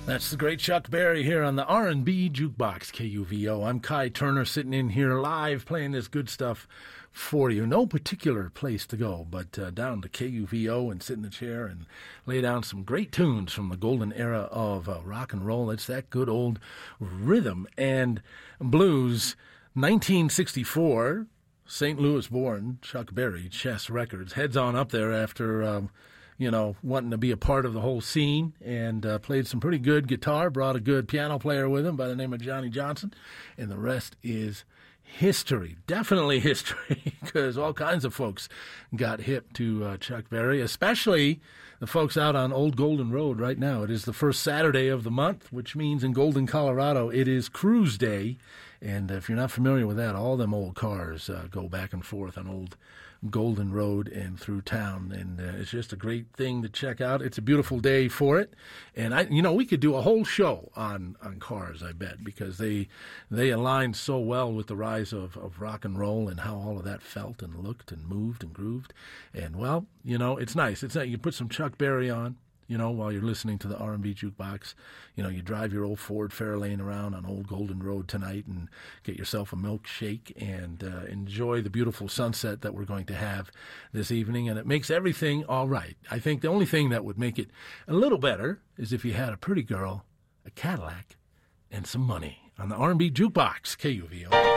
That's the great Chuck Berry here on the R&B Jukebox, KUVO. I'm Kai Turner sitting in here live playing this good stuff for you. No particular place to go, but down to KUVO and sit in the chair and lay down some great tunes from the golden era of rock and roll. It's that good old rhythm and blues. 1964, St. Louis born, Chuck Berry, Chess Records. Heads on up there after... wanting to be a part of the whole scene, and played some pretty good guitar, brought a good piano player with him by the name of Johnny Johnson, and the rest is history. Definitely history, because all kinds of folks got hip to Chuck Berry, especially the folks out on Old Golden Road right now. It is the first Saturday of the month, which means in Golden, Colorado, it is Cruise Day, and if you're not familiar with that, all them old cars go back and forth on Old Golden Road and through town, and it's just a great thing to check out. It's a beautiful day for it, and we could do a whole show on cars, I bet, because they align so well with the rise of rock and roll and how all of that felt and looked and moved and grooved. And well, it's nice. It's nice. You put some Chuck Berry on, while you're listening to the R&B Jukebox. You drive your old Ford Fairlane around on Old Golden Road tonight and get yourself a milkshake and enjoy the beautiful sunset that we're going to have this evening, and it makes everything all right. I think the only thing that would make it a little better is if you had a pretty girl, a Cadillac, and some money on the R&B Jukebox, KUVO.